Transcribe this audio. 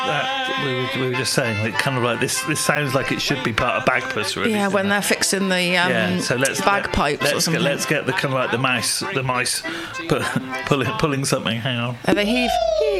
we were just saying, like, kind of like this sounds like it should be part of Bagpuss, really. Yeah, when they're fixing the so bagpipes or something. Let's get the kind of like the mice pulling something. Hang on. Are they heave?